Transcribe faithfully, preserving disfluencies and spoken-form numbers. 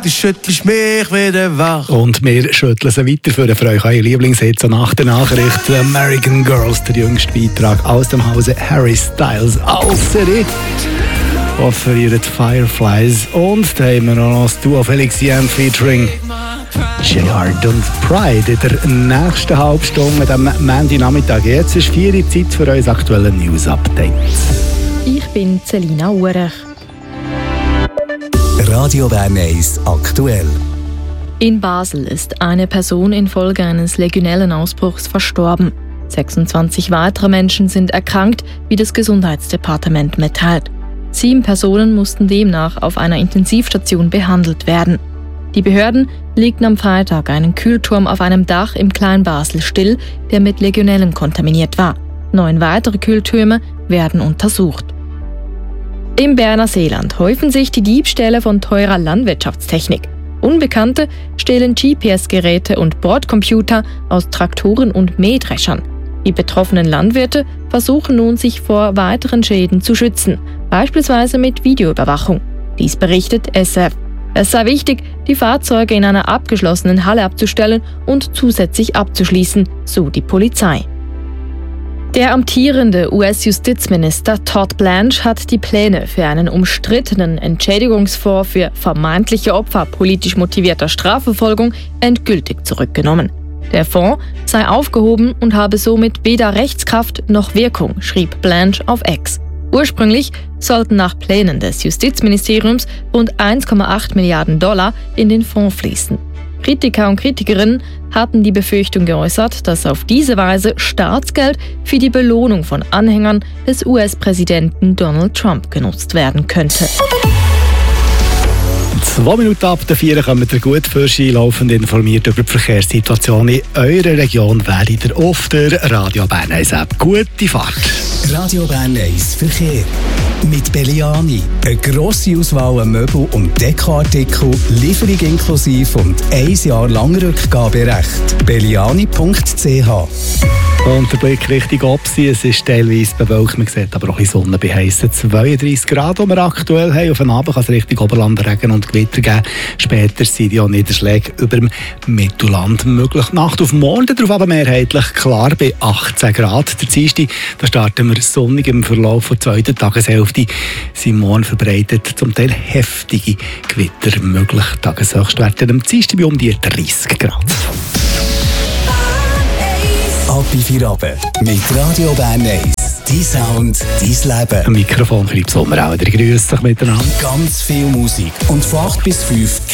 Du schüttelst mich wieder wach. Und wir schütteln sie weiter für für euch eure Lieblingshits nach der Nachricht. American Girls, der jüngste Beitrag aus dem Hause Harry Styles. Außer offeriert Fireflies. Und da haben wir noch das Duo Felix Jan featuring Gerard und Pride in der nächsten Halbstunde am Monday-Nachmittag. Jetzt ist vier Uhr Zeit für unser aktuelles News-Update. Ich bin Celina Urech. Radio Bern eins aktuell. In Basel ist eine Person infolge eines Legionellenausbruchs verstorben. sechsundzwanzig weitere Menschen sind erkrankt, wie das Gesundheitsdepartement mitteilt. Sieben Personen mussten demnach auf einer Intensivstation behandelt werden. Die Behörden legten am Freitag einen Kühlturm auf einem Dach im Kleinbasel still, der mit Legionellen kontaminiert war. Neun weitere Kühltürme werden untersucht. Im Berner Seeland häufen sich die Diebstähle von teurer Landwirtschaftstechnik. Unbekannte stehlen G P S-Geräte und Bordcomputer aus Traktoren und Mähdreschern. Die betroffenen Landwirte versuchen nun, sich vor weiteren Schäden zu schützen, beispielsweise mit Videoüberwachung. Dies berichtet S R F. Es sei wichtig, die Fahrzeuge in einer abgeschlossenen Halle abzustellen und zusätzlich abzuschließen, so die Polizei. Der amtierende U S-Justizminister Todd Blanche hat die Pläne für einen umstrittenen Entschädigungsfonds für vermeintliche Opfer politisch motivierter Strafverfolgung endgültig zurückgenommen. Der Fonds sei aufgehoben und habe somit weder Rechtskraft noch Wirkung, schrieb Blanche auf X. Ursprünglich sollten nach Plänen des Justizministeriums rund eins Komma acht Milliarden Dollar in den Fonds fließen. Kritiker und Kritikerinnen hatten die Befürchtung geäußert, dass auf diese Weise Staatsgeld für die Belohnung von Anhängern des U S-Präsidenten Donald Trump genutzt werden könnte. Zwei Minuten ab der vier kommt ihr gut für Sie laufend informiert über die Verkehrssituation in eurer Region. Werdet ihr auf der Radio Bern eins App. Gute Fahrt. Radio Bern eins Verkehr. Mit Belliani. Eine grosse Auswahl an Möbel- und Dekoartikel, Lieferung inklusive und ein Jahr lang Rückgaberecht. belliani punkt c h. Und der Blick Richtung Opsi. Es ist teilweise bewölkt, man sieht aber auch in Sonne bei heissen zweiunddreissig Grad, die wir aktuell haben. Auf den Abend kann es Richtung Oberland Regen und Gewitter geben. Später sind ja Niederschläge über dem Mittelland möglich. Nacht auf morgen darauf aber mehrheitlich klar bei achtzehn Grad. Der Dienstag, da starten wir sonnig im Verlauf der zweiten Tageshälfte. Sind morgen verbreitet zum Teil heftige Gewitter möglich. Tageshöchstwerte am Dienstag bei um die dreißig Grad. Ab in vier Abend mit Radio Bern eins. Dein Sound, dein Leben. Am Mikrofon Philipp Sommer auch. Grüß dich miteinander. Ganz viel Musik und von acht bis fünf